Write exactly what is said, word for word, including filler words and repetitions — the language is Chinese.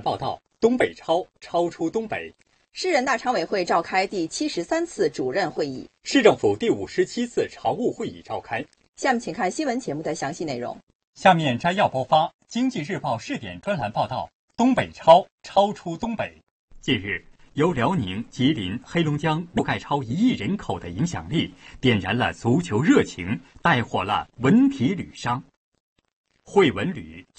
报道：东北超超出东北。 市人大常委会召开第七十三次主任会议， 市政府第五十七次常务会议召开。 下面请看新闻节目的详细内容。 下面摘要播发《经济日报》试点专栏报道：东北超超出东北。近日，由辽宁、吉林、黑龙江覆盖超一亿人口的影响力，点燃了足球热情，带火了文体旅商。会文旅